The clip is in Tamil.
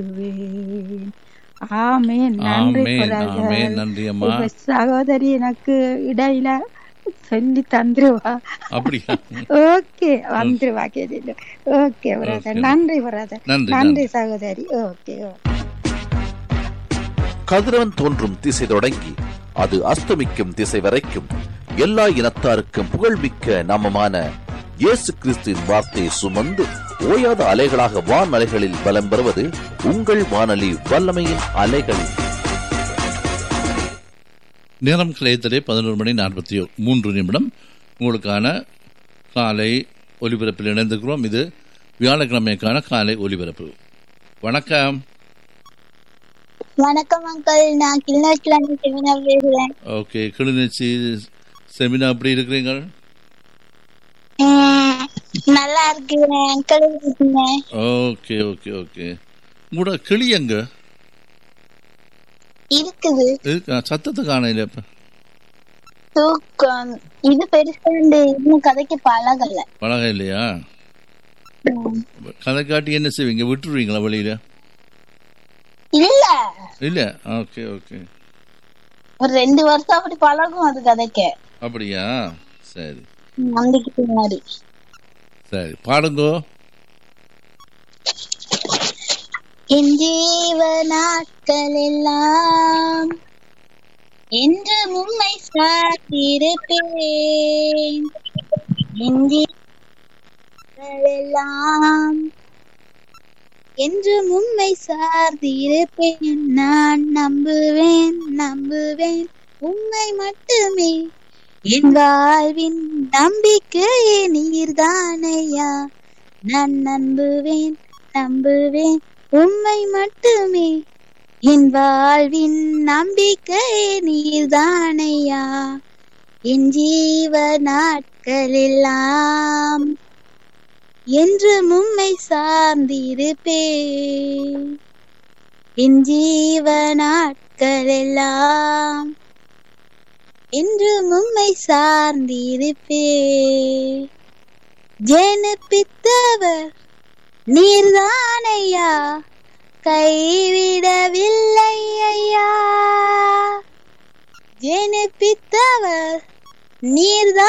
ஆமென். நன்றி ஆமேன் ஆமேன். பிரதர். நன்றி அம்மா. இப்ப சகோதரி எனக்கு இடையில சொல்லி தந்துருவா. அப்படியா? ஓகே, வந்துருவா கேட்டு. Okay brother, okay. நன்றி பிரதர், நன்றி நன்றி நன்றி. சகோதரி. ஓகே. கதிரவன் தோன்றும் திசை தொடங்கி அது அஸ்தமிக்கும் திசை வரைக்கும் எல்லா இனத்தாருக்கும் புகழ்மிக்க நாமமான இயேசு கிறிஸ்துவின் வார்த்தையை சுமந்து ஓயாத அலைகளாக வான் அலைகளில் பலம் பெறுவது உங்கள் வானொலி வல்லமையின் அலைகள். நேரம் கிளையத்திலே 11:43 உங்களுக்கான காலை ஒலிபரப்பில் இணைந்திருக்கிறோம். இது வியாழக்கிழமைக்கான காலை ஒலிபரப்பு. வணக்கம். வணக்கம் அங்கிள், நான் கிளிநொச்சில இருந்து செமினா பேசுறேன். ஓகே, கிளிநொச்சி செமினா எப்படி இருக்கிறீங்க? நல்லா இருக்கிறேன் அங்கிள். Okay okay okay. உங்களோட கிளி எங்க இருக்குது? சத்தத்தை காணையில தூக்கம். இது பெருசா இன்னும் கதைக்கு பழக இல்லையா? கதை காட்டி என்ன செய்வீங்க? விட்டுருவீங்களா வெளியில? இல்ல இல்ல. Okay okay. ஒரு 2 வருஷம் அப்படி பழகும் அது கதைக்க. அப்படியா? சரி நம்பிக்கை மாதிரி. சரி, பாடுங்கோ. என் ஜீவ நாட்கள் எல்லாம் என்று உம்மை சாத்திருப்பேன். என் ஜீவங்கள் எல்லாம் என்று உம்மை சார்ந்திருப்பேன். நான் நம்புவேன் நம்புவேன் உம்மை மட்டுமே. என் வாழ்வின் நம்பிக்கையே நீர்தானையா. நான் நம்புவேன் நம்புவேன் உம்மை மட்டுமே. என் வாழ்வின் நம்பிக்கையே நீர்தானையா. என் ஜீவ நாட்கள் எல்லாம் என்று உம்மை சார்ந்திருப்பேன். என் ஜீவ நாட்கள் எல்லாம் என்று உம்மை சார்ந்திருப்பேன். ஜெனிப்பித்தவர் நீர்தானையா, கைவிடவில்லை ஐயா. ஜெனிப்பித்தவர் நீர்தான்